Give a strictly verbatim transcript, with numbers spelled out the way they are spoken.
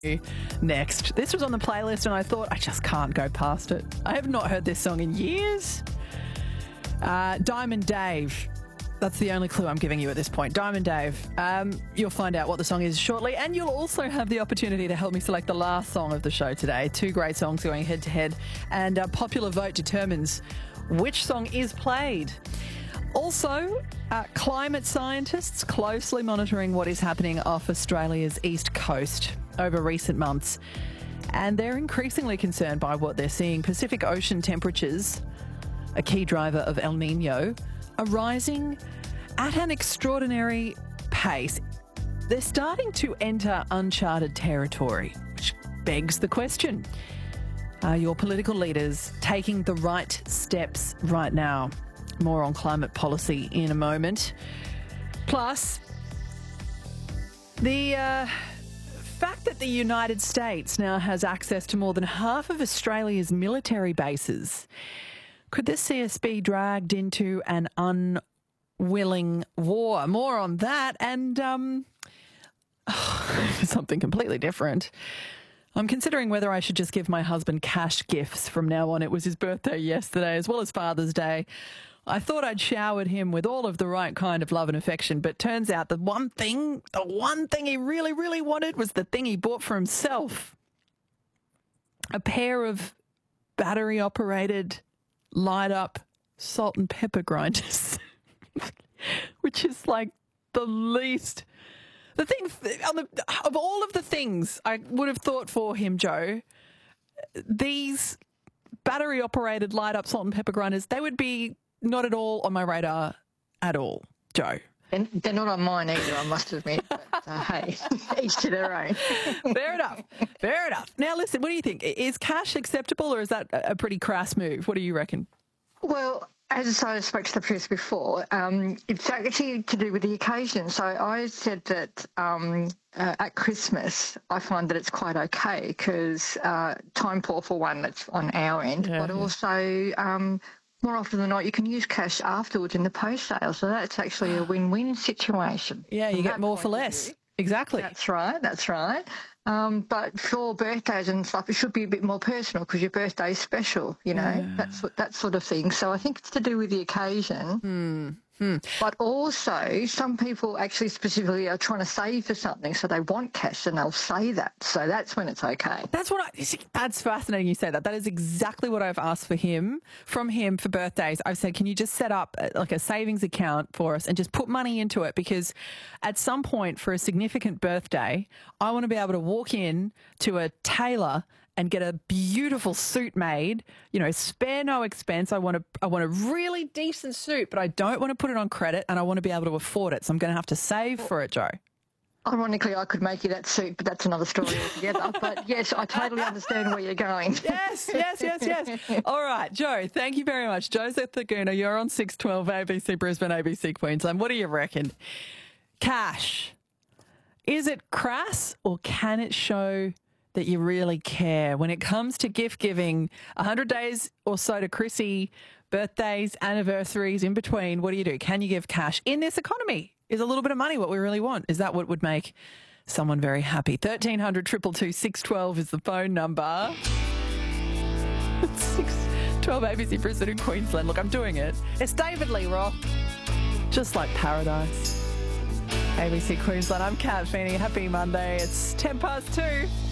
Next. This was on the playlist and I thought I just can't go past it. I have not heard this song in years. Uh, Diamond Dave. That's the only clue I'm giving you at this point. Diamond Dave. Um, you'll find out what the song is shortly, and you'll also have the opportunity to help me select the last song of the show today. Two great songs going head to head, and a popular vote determines which song is played. Also, uh, climate scientists closely monitoring what is happening off Australia's east coast over recent months, and they're increasingly concerned by what they're seeing. Pacific Ocean temperatures, a key driver of El Nino, are rising at an extraordinary pace. They're starting to enter uncharted territory, which begs the question, are your political leaders taking the right steps right now? More on climate policy in a moment. Plus, the uh, fact that the United States now has access to more than half of Australia's military bases. Could this see us be dragged into an unwilling war? More on that and um, something completely different. I'm considering whether I should just give my husband cash gifts from now on. It was his birthday yesterday as well as Father's Day. I thought I'd showered him with all of the right kind of love and affection, but turns out the one thing, the one thing he really, really wanted was the thing he bought for himself. A pair of battery-operated, light-up salt and pepper grinders, which is like the least... The thing, on the, of all of the things I would have thought for him, Joe, these battery-operated light-up salt and pepper grinders, they would be not at all on my radar at all, Joe. And they're not on mine either, I must admit. But, uh, hey, each to their own. Fair enough. Fair enough. Now, listen, what do you think? Is cash acceptable or is that a pretty crass move? What do you reckon? Well, as I spoke to the press before, um, it's actually to do with the occasion. So I said that um, uh, at Christmas, I find that it's quite okay because uh, time poor for one, that's on our end, yeah, but yeah. also... Um, more often than not, you can use cash afterwards in the post-sale, so that's actually a win-win situation. Yeah, you get more for less. Exactly. That's right, that's right. Um, but for birthdays and stuff, it should be a bit more personal because your birthday is special, you know, yeah. that's that sort of thing. So I think it's to do with the occasion. Hmm. Hmm. But also, some people actually specifically are trying to save for something, so they want cash and they'll say that. So that's when it's okay. That's what I, that's fascinating you say that. That is exactly what I've asked for him, from him for birthdays. I've said, can you just set up like a savings account for us and just put money into it? Because at some point for a significant birthday, I want to be able to walk in to a tailor and get a beautiful suit made, you know, spare no expense. I want a, I want a really decent suit, but I don't want to put it on credit and I want to be able to afford it. So I'm going to have to save for it, Joe. Ironically, I could make you that suit, but that's another story altogether. But yes, I totally understand where you're going. Yes, yes, yes, yes. All right, Joe, thank you very much. Joseph Thaguna, you're on six twelve A B C Brisbane, A B C Queensland. What do you reckon? Cash. Is it crass or can it show that you really care? When it comes to gift giving, one hundred days or so to Chrissy, birthdays, anniversaries, in between, what do you do? Can you give cash in this economy? Is a little bit of money what we really want? Is that what would make someone very happy? thirteen hundred, two two two, six one two is the phone number. six twelve A B C Brisbane in Queensland. Look, I'm doing it. It's David Lee Roth, Just Like Paradise. A B C Queensland, I'm Kat Feeney. Happy Monday. It's ten past two.